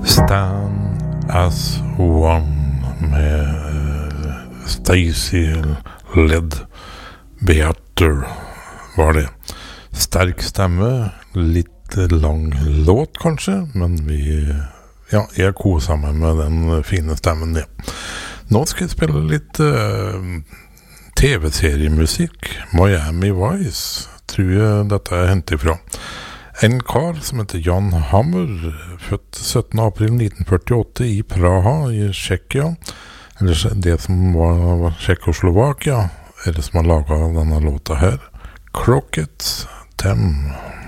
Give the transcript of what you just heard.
Stand as one med Stacey Led Beater var det. Sterk stemme, litt lang låt kanskje, men jeg koser meg med den fine stemmen det. Nå skal jeg spille litt TV-seriemusikk. Miami Vice tror jeg dette er hentet fra. En kar som heter Jan Hammer, født 17. april 1948 i Praha i Tsjekkia, eller det som var Tsjekkoslovakia, eller som har laget denne låta her, Crockett Tem.